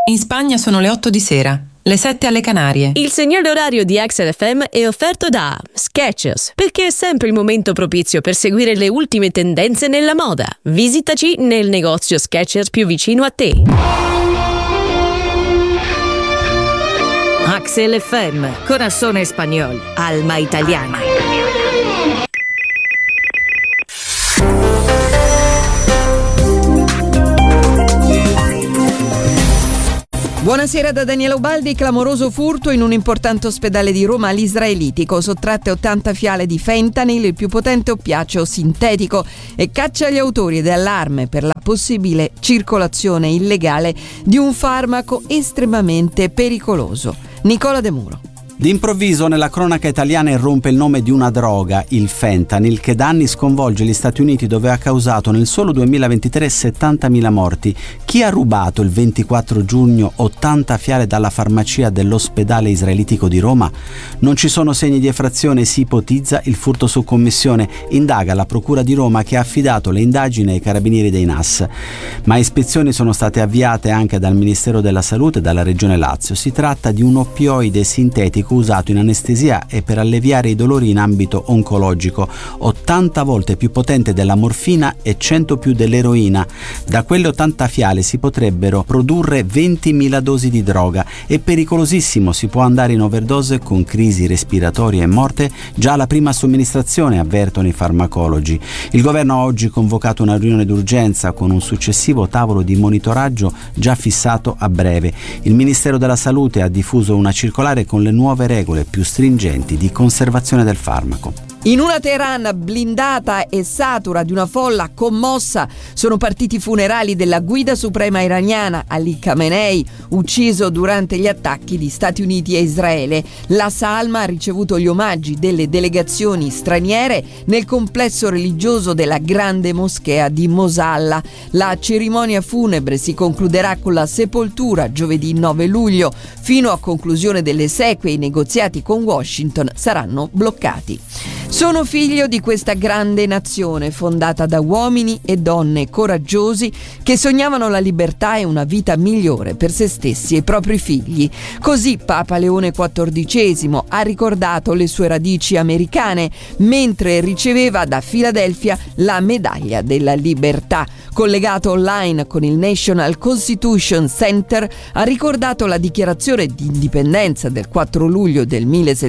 In Spagna sono le 8 di sera, le 7 alle Canarie. Il segnale orario di Axel FM è offerto da Skechers, perché è sempre il momento propizio per seguire le ultime tendenze nella moda. Visitaci nel negozio Skechers più vicino a te. Axel FM, Corazón Español, Alma Italiana. Buonasera da Daniela Ubaldi. Clamoroso furto in un importante ospedale di Roma all'israelitico. Sottratte 80 fiale di fentanyl, il più potente oppiaceo sintetico, e caccia agli autori ed allarme per la possibile circolazione illegale di un farmaco estremamente pericoloso. Nicola De Muro. D'improvviso nella cronaca italiana irrompe il nome di una droga, il fentanyl, che da anni sconvolge gli Stati Uniti, dove ha causato nel solo 2023 70.000 morti. Chi ha rubato il 24 giugno 80 fiale dalla farmacia dell'ospedale israelitico di Roma? Non ci sono segni di effrazione, si ipotizza il furto su commissione. Indaga la Procura di Roma, che ha affidato le indagini ai carabinieri dei NAS. Ma ispezioni sono state avviate anche dal Ministero della Salute e dalla Regione Lazio. Si tratta di un oppioide sintetico usato in anestesia e per alleviare i dolori in ambito oncologico, 80 volte più potente della morfina e 100 più dell'eroina. Da quelle 80 fiale si potrebbero produrre 20.000 dosi di droga. È pericolosissimo, si può andare in overdose con crisi respiratorie e morte già alla prima somministrazione, avvertono i farmacologi. Il governo ha oggi convocato una riunione d'urgenza con un successivo tavolo di monitoraggio già fissato a breve. Il Ministero della Salute ha diffuso una circolare con le nuove regole più stringenti di conservazione del farmaco. In una Teheran blindata e satura di una folla commossa sono partiti i funerali della guida suprema iraniana Ali Khamenei, ucciso durante gli attacchi di Stati Uniti e Israele. La salma ha ricevuto gli omaggi delle delegazioni straniere nel complesso religioso della Grande Moschea di Mosalla. La cerimonia funebre si concluderà con la sepoltura giovedì 9 luglio. Fino a conclusione delle esequie, i negoziati con Washington saranno bloccati. Sono figlio di questa grande nazione fondata da uomini e donne coraggiosi che sognavano la libertà e una vita migliore per se stessi e i propri figli. Così Papa Leone XIV ha ricordato le sue radici americane mentre riceveva da Filadelfia la medaglia della libertà. Collegato online con il National Constitution Center, ha ricordato la dichiarazione di indipendenza del 4 luglio del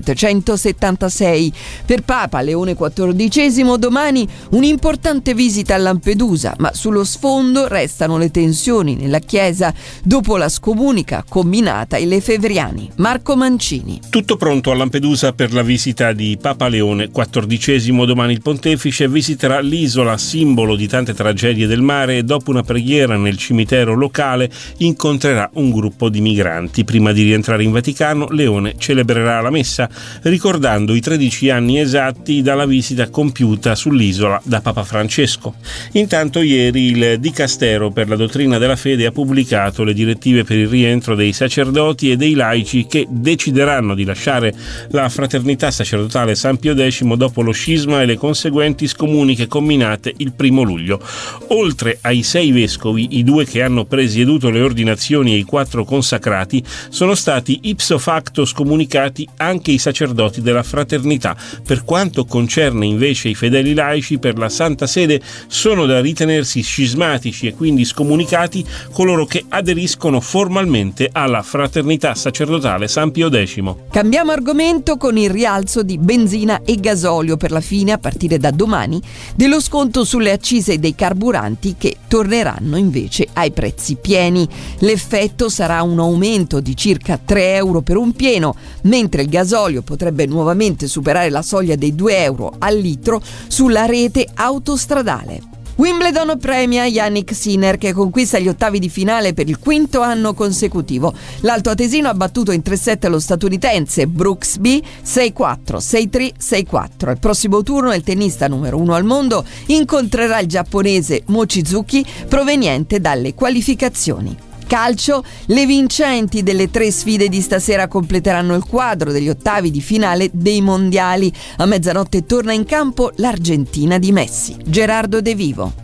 1776. Per Papa Leone XIV domani un'importante visita a Lampedusa, ma sullo sfondo restano le tensioni nella Chiesa dopo la scomunica combinata ai lefevriani. Marco Mancini. Tutto pronto a Lampedusa per la visita di Papa Leone XIV. Domani il pontefice visiterà l'isola, simbolo di tante tragedie del mare, e dopo una preghiera nel cimitero locale incontrerà un gruppo di migranti. Prima di rientrare in Vaticano, Leone celebrerà la messa ricordando i 13 anni esatti dalla visita compiuta sull'isola da Papa Francesco. Intanto ieri il Dicastero per la dottrina della fede ha pubblicato le direttive per il rientro dei sacerdoti e dei laici che decideranno di lasciare la fraternità sacerdotale San Pio X dopo lo scisma e le conseguenti scomuniche combinate il 1 luglio. Oltre ai 6 vescovi, i 2 che hanno presieduto le ordinazioni e i 4 consacrati, sono stati ipso facto scomunicati anche i sacerdoti della fraternità. Per quanto concerne invece i fedeli laici, per la Santa Sede sono da ritenersi scismatici e quindi scomunicati coloro che aderiscono formalmente alla fraternità sacerdotale San Pio X. Cambiamo argomento con il rialzo di benzina e gasolio per la fine, a partire da domani, dello sconto sulle accise dei carburanti che torneranno invece ai prezzi pieni. L'effetto sarà un aumento di circa 3 euro per un pieno, mentre il gasolio potrebbe nuovamente superare la soglia dei 2 euro al litro sulla rete autostradale. Wimbledon premia Jannik Sinner, che conquista gli ottavi di finale per il 5º anno consecutivo. L'altoatesino ha battuto in 3-7 lo statunitense Brooksby 6-4, 6-3, 6-4. Al prossimo turno il tennista numero 1 al mondo incontrerà il giapponese Mochizuki, proveniente dalle qualificazioni. Calcio, le vincenti delle 3 sfide di stasera completeranno il quadro degli ottavi di finale dei mondiali. A mezzanotte torna in campo l'Argentina di Messi. Gerardo De Vivo.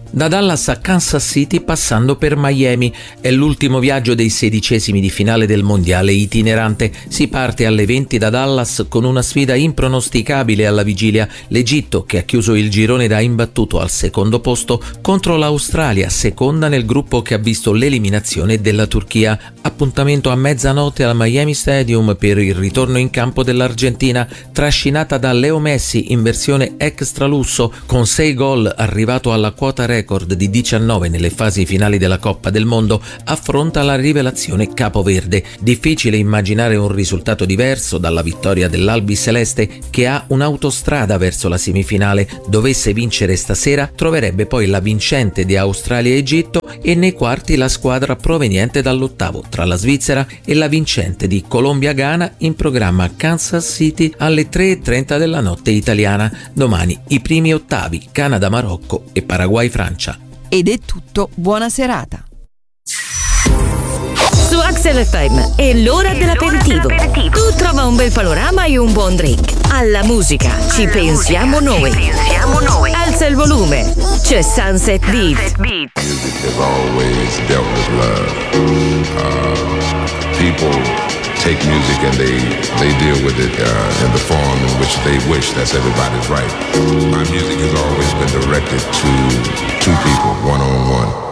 Da Dallas a Kansas City passando per Miami. È l'ultimo viaggio dei 16esimi di finale del mondiale itinerante. Si parte alle 20 da Dallas con una sfida impronosticabile alla vigilia. L'Egitto, che ha chiuso il girone da imbattuto al secondo posto, contro l'Australia, seconda nel gruppo che ha visto l'eliminazione della Turchia. Appuntamento a mezzanotte al Miami Stadium per il ritorno in campo dell'Argentina, trascinata da Leo Messi in versione extra lusso, con 6 gol, arrivato alla quota record di 19 nelle fasi finali della Coppa del Mondo, affronta la rivelazione capoverde. Difficile immaginare un risultato diverso dalla vittoria dell'Albi Celeste, che ha un'autostrada verso la semifinale. Dovesse vincere stasera, troverebbe poi la vincente di Australia-Egitto e nei quarti la squadra proveniente dall'ottavo tra la Svizzera e la vincente di Colombia-Ghana, in programma a Kansas City alle 3:30 della notte italiana. Domani i primi ottavi, Canada-Marocco e Paraguay-Francia. Ed è tutto, buona serata. Su Axel FM è l'ora dell'aperitivo. Tu trova un bel panorama e un buon drink. Alla musica ci pensiamo noi. Alza il volume. C'è Sunset Beat. Music has always dealt with love. People take music and they deal with it in the form in which they wish. That's everybody's right. My music has always been directed to two people, one-on-one.